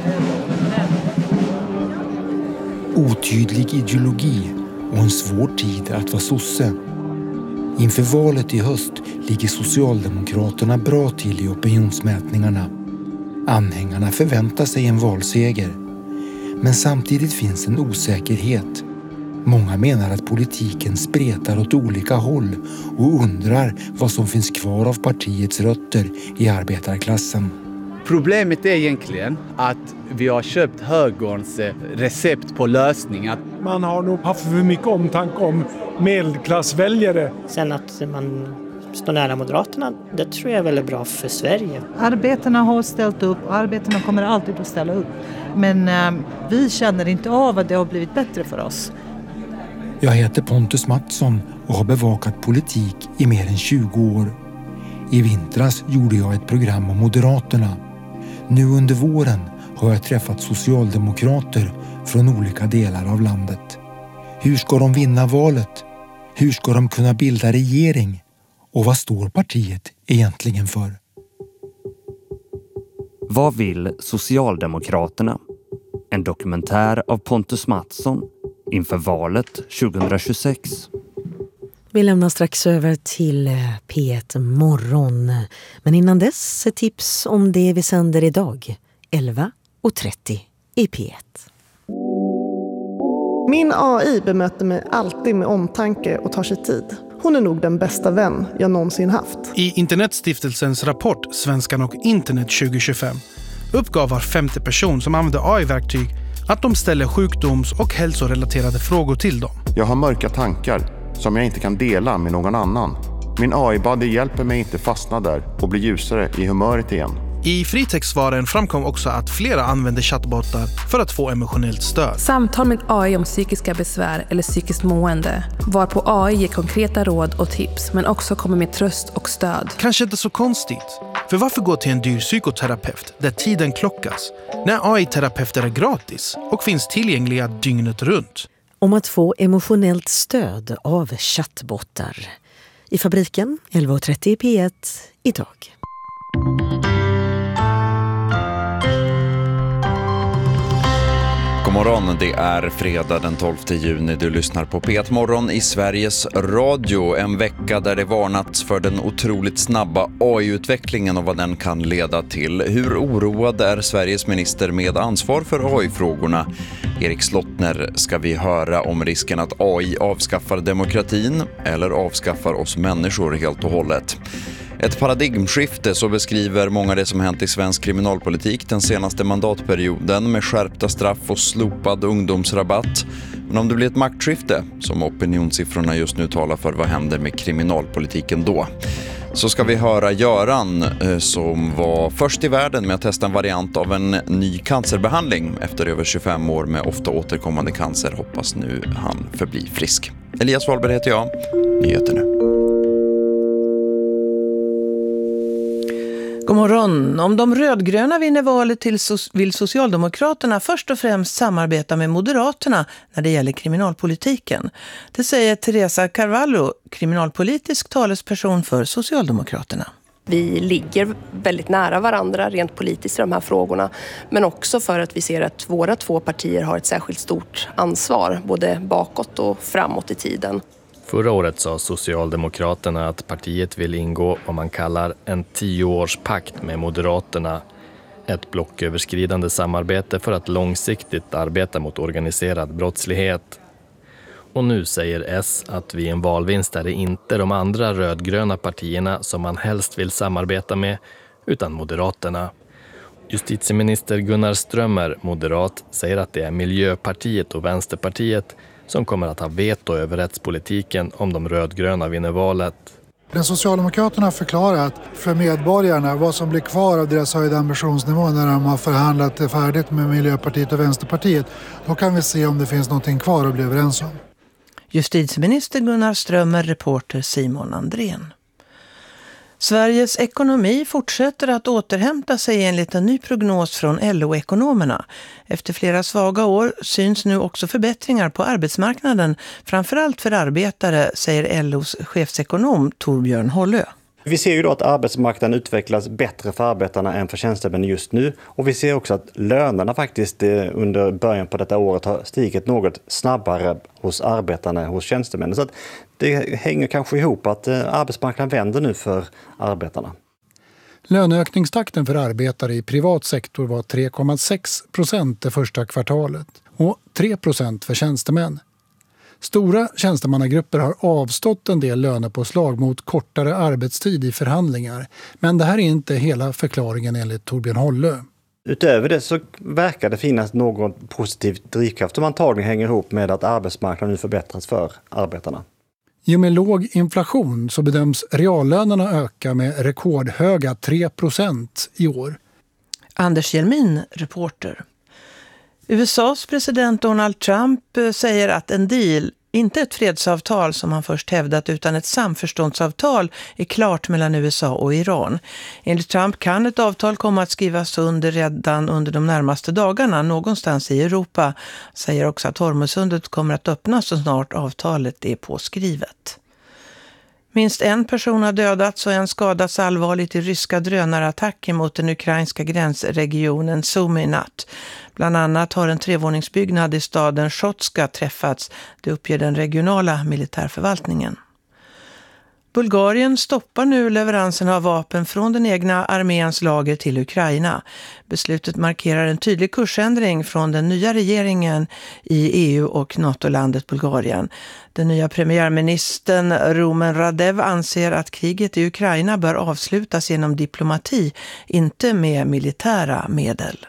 Otydlig ideologi och en svår tid att vara sosse. Inför valet i höst ligger Socialdemokraterna bra till i opinionsmätningarna. Anhängarna förväntar sig en valseger. Men samtidigt finns en osäkerhet. Många menar att politiken spretar åt olika håll och undrar vad som finns kvar av partiets rötter i arbetarklassen. Problemet är egentligen att vi har köpt högerns recept på lösningar. Man har nog haft för mycket omtanke om medelklassväljare. Sen att man står nära Moderaterna, det tror jag är väldigt bra för Sverige. Arbetarna har ställt upp och arbetarna kommer alltid att ställa upp. Men vi känner inte av att det har blivit bättre för oss. Jag heter Pontus Mattsson och har bevakat politik i mer än 20 år. I vintras gjorde jag ett program om Moderaterna. Nu under våren har jag träffat socialdemokrater från olika delar av landet. Hur ska de vinna valet? Hur ska de kunna bilda regering? Och vad står partiet egentligen för? Vad vill Socialdemokraterna? En dokumentär av Pontus Mattsson inför valet 2026. Vi lämnar strax över till P1 morgon. Men innan dess ett tips om det vi sänder idag. 11:30 i P1. Min AI bemöter mig alltid med omtanke och tar sig tid. Hon är nog den bästa vän jag någonsin haft. I Internetstiftelsens rapport Svenskan och internet 2025 uppgav var 50 person som använder AI-verktyg att de ställer sjukdoms- och hälsorelaterade frågor till dem. Jag har mörka tankar som jag inte kan dela med någon annan. Min AI-buddy hjälper mig inte fastna där och bli ljusare i humöret igen. I fritextsvaren framkom också att flera använder chattbottar för att få emotionellt stöd. Samtal med AI om psykiska besvär eller psykiskt mående, varpå AI ger konkreta råd och tips men också kommer med tröst och stöd. Kanske inte så konstigt. För varför gå till en dyr psykoterapeut där tiden klockas när AI-terapeuter är gratis och finns tillgängliga dygnet runt? Om att få emotionellt stöd av chattbottar. I Fabriken 11:30 i P1 idag. God morgon, det är fredag den 12 juni. Du lyssnar på P1 Morgon i Sveriges Radio. En vecka där det varnats för den otroligt snabba AI-utvecklingen och vad den kan leda till. Hur oroad är Sveriges minister med ansvar för AI-frågorna? Erik Slottner ska vi höra om risken att AI avskaffar demokratin eller avskaffar oss människor helt och hållet. Ett paradigmskifte, så beskriver många det som hänt i svensk kriminalpolitik den senaste mandatperioden med skärpta straff och slopad ungdomsrabatt. Men om det blir ett maktskifte, som opinionssiffrorna just nu talar för, vad händer med kriminalpolitiken då? Så ska vi höra Göran som var först i världen med att testa en variant av en ny cancerbehandling. Efter över 25 år med ofta återkommande cancer hoppas nu han förbli frisk. Elias Wahlberg heter jag. Nyheter nu. God morgon. Om de rödgröna vinner valet vill Socialdemokraterna först och främst samarbeta med Moderaterna när det gäller kriminalpolitiken. Det säger Teresa Carvalho, kriminalpolitisk talesperson för Socialdemokraterna. Vi ligger väldigt nära varandra rent politiskt i de här frågorna, men också för att vi ser att våra två partier har ett särskilt stort ansvar, både bakåt och framåt i tiden. Förra året sa Socialdemokraterna att partiet vill ingå vad man kallar en 10-årspakt med Moderaterna. Ett blocköverskridande samarbete för att långsiktigt arbeta mot organiserad brottslighet. Och nu säger S att vid en valvinst är det inte de andra rödgröna partierna som man helst vill samarbeta med, utan Moderaterna. Justitieminister Gunnar Strömmer, moderat, säger att det är Miljöpartiet och Vänsterpartiet som kommer att ha veto över rättspolitiken om de rödgröna vinner valet. Den Socialdemokraterna har förklarat för medborgarna vad som blir kvar av deras höjda ambitionsnivå när de har förhandlat färdigt med Miljöpartiet och Vänsterpartiet. Då kan vi se om det finns någonting kvar att bli överens om. Justitieminister Gunnar Strömmer, reporter Simon Andrén. Sveriges ekonomi fortsätter att återhämta sig enligt en ny prognos från LO-ekonomerna. Efter flera svaga år syns nu också förbättringar på arbetsmarknaden, framförallt för arbetare, säger LOs chefsekonom Torbjörn Hållö. Vi ser ju då att arbetsmarknaden utvecklas bättre för arbetarna än för tjänstemän just nu. Och vi ser också att lönerna faktiskt under början på detta året har stigit något snabbare hos arbetarna än hos tjänstemännen. Så att det hänger kanske ihop att arbetsmarknaden vänder nu för arbetarna. Löneökningstakten för arbetare i privat sektor var 3,6% det första kvartalet och 3% för tjänstemän. Stora tjänstemannagrupper har avstått en del lönepåslag mot kortare arbetstid i förhandlingar. Men det här är inte hela förklaringen enligt Torbjörn Hållö. Utöver det så verkar det finnas någon positiv drivkraft som antagligen hänger ihop med att arbetsmarknaden nu förbättras för arbetarna. I och med låg inflation så bedöms reallönerna öka med rekordhöga 3% i år. Anders Hjelmin, reporter. USAs president Donald Trump säger att en deal, inte ett fredsavtal som han först hävdat utan ett samförståndsavtal, är klart mellan USA och Iran. Enligt Trump kan ett avtal komma att skrivas under redan under de närmaste dagarna någonstans i Europa. Säger också att Hormuzsundet kommer att öppnas så snart avtalet är påskrivet. Minst en person har dödats och en skadats allvarligt i ryska drönarattacker mot den ukrainska gränsregionen Sumy i natt. Bland annat har en 3-våningsbyggnad i staden Shotska träffats, det uppger den regionala militärförvaltningen. Bulgarien stoppar nu leveransen av vapen från den egna arméns lager till Ukraina. Beslutet markerar en tydlig kursändring från den nya regeringen i EU och NATO-landet Bulgarien. Den nya premiärministern Rumen Radev anser att kriget i Ukraina bör avslutas genom diplomati, inte med militära medel.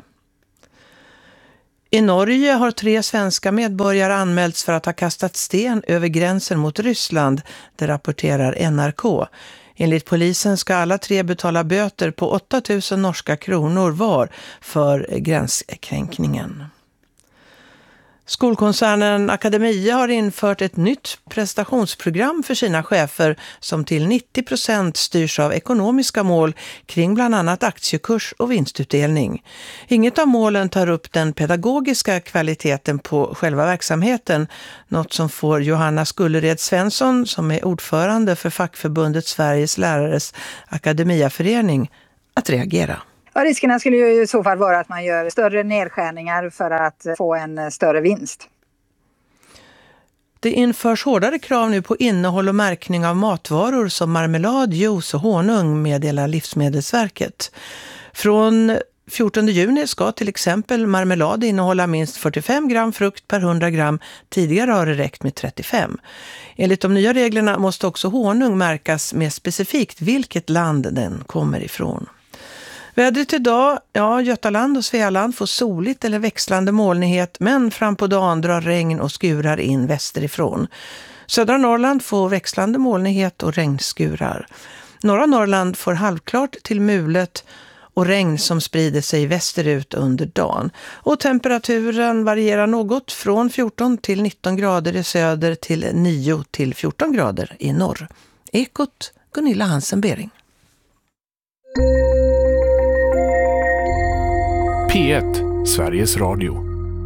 I Norge har 3 svenska medborgare anmälts för att ha kastat sten över gränsen mot Ryssland, det rapporterar NRK. Enligt polisen ska alla 3 betala böter på 8 000 norska kronor var för gränskränkningen. Skolkoncernen Academia har infört ett nytt prestationsprogram för sina chefer som till 90% styrs av ekonomiska mål kring bland annat aktiekurs och vinstutdelning. Inget av målen tar upp den pedagogiska kvaliteten på själva verksamheten, något som får Johanna Skullered Svensson, som är ordförande för fackförbundet Sveriges lärares akademiaförening, att reagera. Ja, riskerna skulle ju i så fall vara att man gör större nedskärningar för att få en större vinst. Det införs hårdare krav nu på innehåll och märkning av matvaror som marmelad, juice och honung, meddelar Livsmedelsverket. Från 14 juni ska till exempel marmelad innehålla minst 45 gram frukt per 100 gram. Tidigare har det räckt med 35. Enligt de nya reglerna måste också honung märkas med specifikt vilket land den kommer ifrån. Vädret idag, Götaland och Svealand får soligt eller växlande molnighet, men fram på dagen drar regn och skurar in västerifrån. Södra Norrland får växlande molnighet och regnskurar. Norra Norrland får halvklart till mulet och regn som sprider sig västerut under dagen. Och temperaturen varierar något från 14 till 19 grader i söder till 9 till 14 grader i norr. Ekot, Gunilla Hansen-Bering. P1, Sveriges Radio.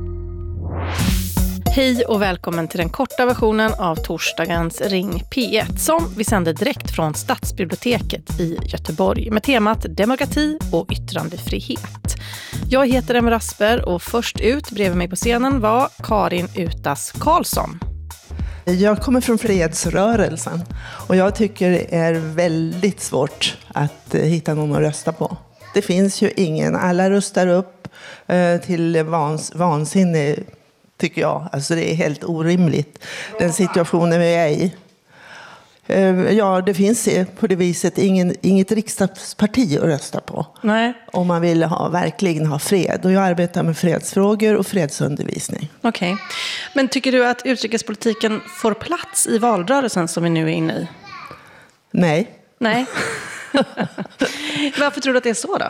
Hej och välkommen till den korta versionen av torsdagens Ring P1 som vi sänder direkt från Stadsbiblioteket i Göteborg med temat demokrati och yttrandefrihet. Jag heter Emma Rasper och först ut bredvid mig på scenen var Karin Utas Karlsson. Jag kommer från fredsrörelsen och jag tycker det är väldigt svårt att hitta någon att rösta på. Det finns ju ingen. Alla röstar upp till vansinne, tycker jag. Alltså det är helt orimligt, den situationen vi är i. Ja, det finns på det viset inget riksdagsparti att rösta på. Nej. Om man vill verkligen ha fred. Och jag arbetar med fredsfrågor och fredsundervisning. Okej. Men tycker du att utrikespolitiken får plats i valrörelsen som vi nu är inne i? Nej. Nej. Varför tror du att det är så då?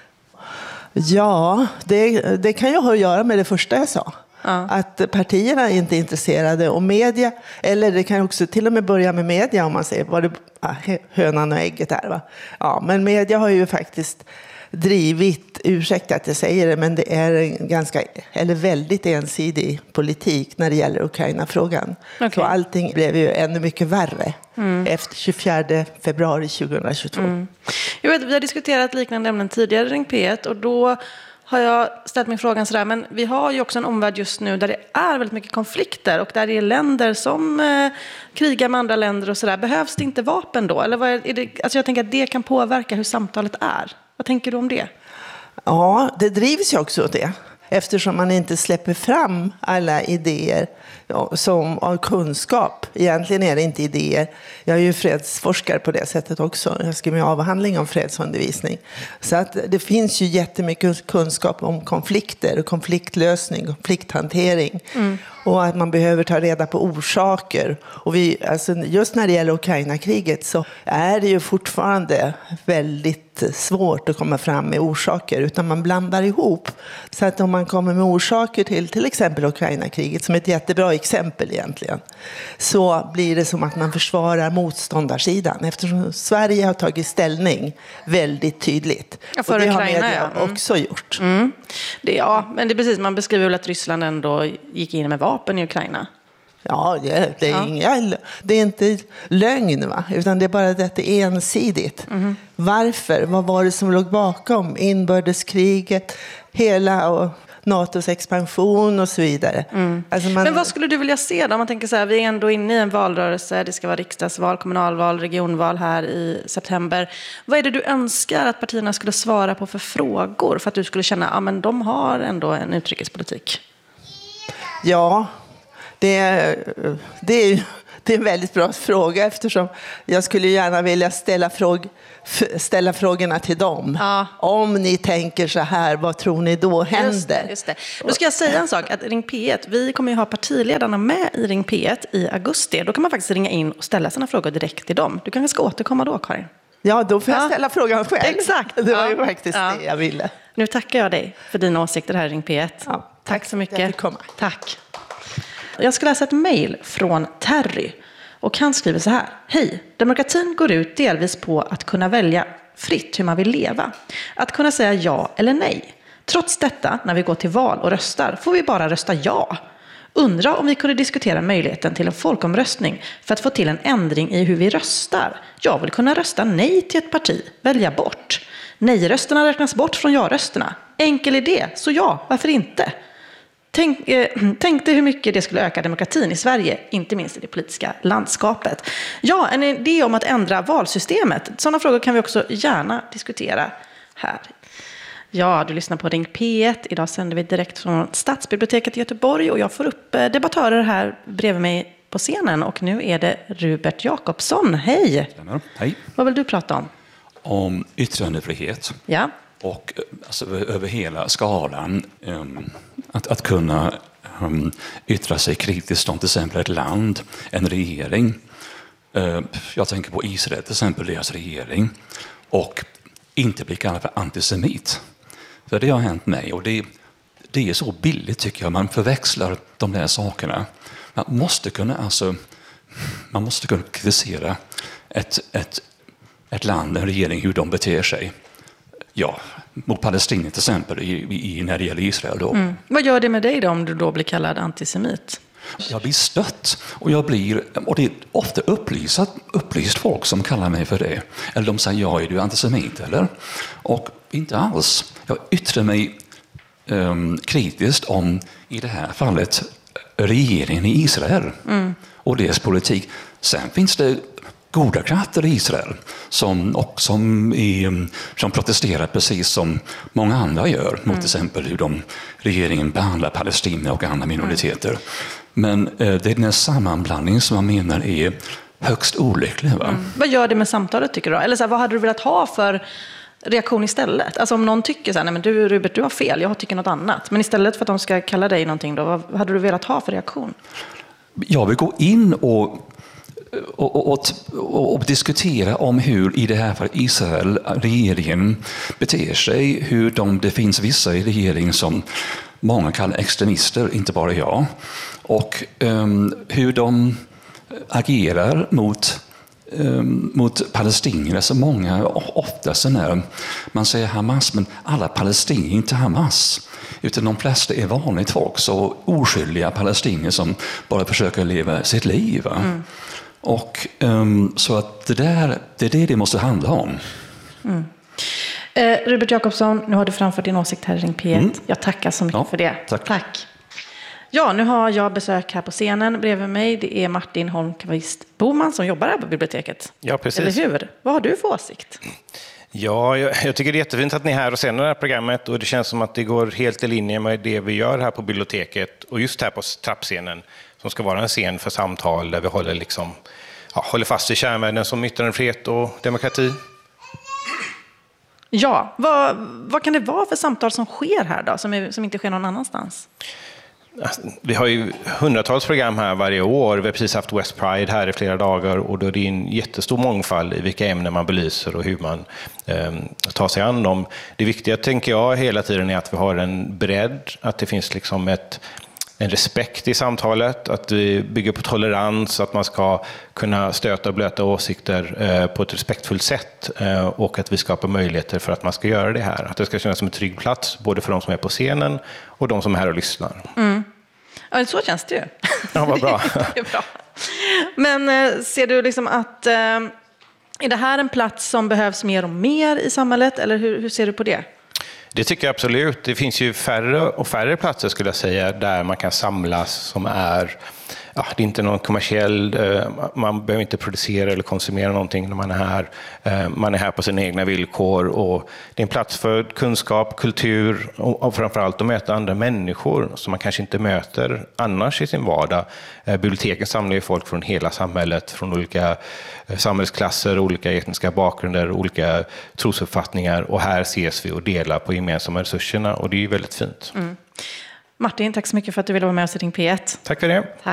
Ja, det kan ju ha att göra med det första jag sa. Ja. Att partierna är inte intresserade och media, eller det kan också till och med börja med media om man säger vad det hönan och ägget är, va? Ja, men media har ju faktiskt drivit, ursäkta att jag säger det, men det är en väldigt ensidig politik när det gäller Ukraina-frågan. Okay. Så allting blev ju ännu mycket värre efter 24 februari 2022. Jag vet, vi har diskuterat liknande ämnen tidigare i Ring P1 och då har jag ställt mig frågan sådär, men vi har ju också en omvärld just nu där det är väldigt mycket konflikter och där det är länder som krigar med andra länder och sådär. Behövs det inte vapen då? Eller vad är det? Alltså jag tänker att det kan påverka hur samtalet är. Vad tänker du om det? Ja, det drivs ju också åt det. Eftersom man inte släpper fram alla idéer som av kunskap. Egentligen är det inte idéer. Jag är ju fredsforskare på det sättet också. Jag skriver en avhandling om fredsundervisning. Så att det finns ju jättemycket kunskap om konflikter och konfliktlösning, konflikthantering. Och att man behöver ta reda på orsaker. Och just när det gäller Ukraina-kriget så är det ju fortfarande väldigt svårt att komma fram med orsaker. Utan man blandar ihop. Så att om man kommer med orsaker till exempel Ukraina-kriget, som är ett jättebra exempel egentligen, så blir det som att man försvarar motståndarsidan. Eftersom Sverige har tagit ställning väldigt tydligt. För och det Ukraina, har media också gjort. Men det är precis, man beskriver väl att Ryssland ändå gick in med vapen i Ukraina. Ja, det är inte lögn, va? Utan det är bara att det är ensidigt. Varför? Vad var det som låg bakom inbördeskriget? NATOs expansion och så vidare. Alltså Men vad skulle du vilja se då? Om man tänker så här, vi är ändå inne i en valrörelse, det ska vara riksdagsval, kommunalval, regionval här i september. Vad är det du önskar att partierna skulle svara på för frågor för att du skulle känna att de har ändå en utrikespolitik? Ja, det är en väldigt bra fråga, eftersom jag skulle gärna vilja ställa frågorna till dem. Ja. Om ni tänker så här, vad tror ni då händer? Just det. Då ska jag säga en sak, att Ring P1, vi kommer ju ha partiledarna med i Ring P1 i augusti. Då kan man faktiskt ringa in och ställa sina frågor direkt till dem. Du kanske ska återkomma då, Karin? Ja, då får jag ställa frågan själv. Exakt. Det var ju faktiskt det jag ville. Nu tackar jag dig för dina åsikter här i Ring P1. Ja, tack så mycket. Jag fick komma. Tack. Jag ska läsa ett mejl från Terry. Och han skriver så här. Hej, demokratin går ut delvis på att kunna välja fritt hur man vill leva. Att kunna säga ja eller nej. Trots detta, när vi går till val och röstar, får vi bara rösta ja. Undra om vi kunde diskutera möjligheten till en folkomröstning för att få till en ändring i hur vi röstar. Jag vill kunna rösta nej till ett parti, välja bort. Nej-rösterna räknas bort från ja-rösterna. Enkel idé, så ja, varför inte? Tänkte hur mycket det skulle öka demokratin i Sverige, inte minst i det politiska landskapet. Ja, en idé om att ändra valsystemet. Sådana frågor kan vi också gärna diskutera här. Ja, du lyssnar på Ring P1. Idag sänder vi direkt från Stadsbiblioteket i Göteborg och jag får upp debattörer här bredvid mig på scenen. Och nu är det Rupert Jacobsson. Hej! Hej. Vad vill du prata om? Om yttrandefrihet. Ja. Och alltså, över hela skalan att kunna yttra sig kritiskt om till exempel ett land, en regering. Jag tänker på Israel till exempel, deras regering. Och inte bli kallad för antisemit. För det har hänt mig och det är så billigt tycker jag. Man förväxlar de där sakerna. Man måste kunna kritisera ett land, en regering, hur de beter sig. Ja, mot Palestina till exempel när det gäller Israel då. Vad gör det med dig då om du då blir kallad antisemit? Jag blir stött och det är ofta upplyst folk som kallar mig för det. Eller de säger, ja, är du antisemit eller? Och inte alls. Jag yttrar mig kritiskt om, i det här fallet, regeringen i Israel och deras politik. Sen finns det goda krafter i Israel som protesterar precis som många andra gör mot till exempel hur regeringen behandlar Palestina och andra minoriteter. Men det är den här sammanblandningen som man menar är högst olycklig. Va? Vad gör det med samtalet tycker du? Eller så här, vad hade du velat ha för reaktion istället? Alltså om någon tycker så här, nej men du Rupert, du har fel, jag tycker något annat. Men istället för att de ska kalla dig någonting då, vad hade du velat ha för reaktion? Jag vill gå in och diskutera om hur i det här fallet Israel, regeringen beter sig, hur det finns vissa i regeringen som många kallar extremister, inte bara jag, och hur de agerar mot palestinier. Så många, ofta när man säger Hamas, men alla palestinier är inte Hamas. Utan de flesta är vanligt folk, så oskyldiga palestinier som bara försöker leva sitt liv. Och så att det är det måste handla om. Rupert Jacobsson, nu har du framfört din åsikt här i Ring P1. Jag tackar så mycket för det. Tack. Ja, nu har jag besök här på scenen bredvid mig. Det är Martin Holmqvist Boman som jobbar här på biblioteket. Ja, precis. Eller hur? Vad har du för åsikt? Ja, jag tycker det är jättefint att ni är här och ser det här programmet och det känns som att det går helt i linje med det vi gör här på biblioteket och just här på trappscenen som ska vara en scen för samtal där vi håller fast vid kärnvärden som yttrandefrihet och demokrati. Ja, vad kan det vara för samtal som sker här då, som inte sker någon annanstans? Vi har ju hundratals program här varje år. Vi har precis haft West Pride här i flera dagar och då är det en jättestor mångfald i vilka ämnen man belyser och hur man tar sig an dem. Det viktiga, tänker jag, hela tiden är att vi har en bredd, att det finns liksom en respekt i samtalet, att vi bygger på tolerans, att man ska kunna stöta och blöta åsikter på ett respektfullt sätt och att vi skapar möjligheter för att man ska göra det här. Att det ska kännas som en trygg plats både för de som är på scenen och de som är här och lyssnar. Ja, så känns det ju. Ja, vad bra. Det är bra. Men ser du liksom att är det här en plats som behövs mer och mer i samhället eller hur ser du på det? Det tycker jag absolut. Det finns ju färre och färre platser skulle jag säga där man kan samlas som är, det är inte någon kommersiell, man behöver inte producera eller konsumera någonting när man är här. Man är här på sina egna villkor och det är en plats för kunskap, kultur och framförallt att möta andra människor som man kanske inte möter annars i sin vardag. Biblioteken samlar ju folk från hela samhället, från olika samhällsklasser, olika etniska bakgrunder, olika trosuppfattningar och här ses vi och delar på gemensamma resurserna och det är ju väldigt fint. Martin, tack så mycket för att du ville vara med oss i Ring P1. Tack för det. Tack.